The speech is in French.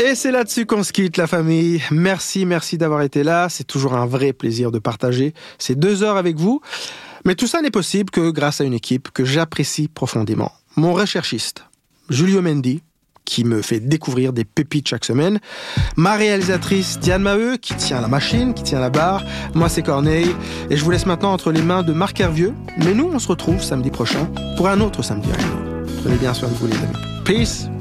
Et c'est là-dessus qu'on se quitte, la famille. Merci d'avoir été là. C'est toujours un vrai plaisir de partager ces 2 heures avec vous. Mais tout ça n'est possible que grâce à une équipe que j'apprécie profondément. Mon recherchiste, Julio Mendy, qui me fait découvrir des pépites chaque semaine. Ma réalisatrice, Diane Maheu, qui tient la machine, qui tient la barre. Moi, c'est Corneille. Et je vous laisse maintenant entre les mains de Marc Hervieux. Mais nous, on se retrouve samedi prochain pour un autre Samedi Rino. Prenez bien soin de vous, les amis. Peace!